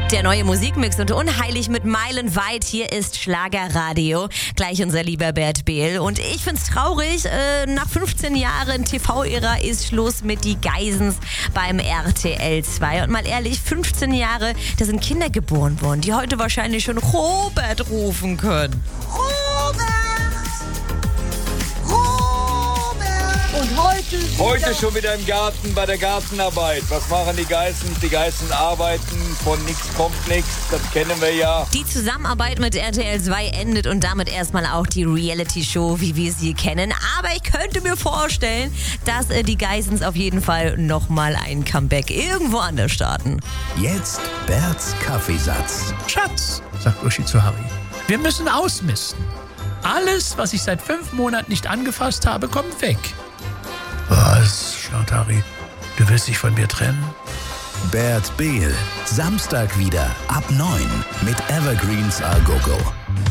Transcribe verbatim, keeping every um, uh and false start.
Der neue Musikmix und unheilig mit meilenweit. Hier ist Schlagerradio. Gleich unser lieber Bert Behl. Und ich find's traurig, äh, nach fünfzehn Jahren T V-Ära ist Schluss mit die Geisens beim R T L zwei. Und mal ehrlich, fünfzehn Jahre, da sind Kinder geboren worden, die heute wahrscheinlich schon Robert rufen können. Robert! Robert! Und heute... Heute schon wieder im Garten bei der Gartenarbeit. Was machen die Geissens? Die Geissens arbeiten, von nix kommt nix, das kennen wir ja. Die Zusammenarbeit mit R T L zwei endet und damit erstmal auch die Reality-Show, wie wir sie kennen. Aber ich könnte mir vorstellen, dass äh, die Geissens auf jeden Fall nochmal ein Comeback irgendwo anders starten. Jetzt Berts Kaffeesatz. Schatz, sagt Uschi zu Harry, wir müssen ausmisten. Alles, was ich seit fünf Monaten nicht angefasst habe, kommt weg. Was, schnaubt Harry, du willst dich von mir trennen? Bert Behl, Samstag wieder ab neun mit Evergreens A Go Go.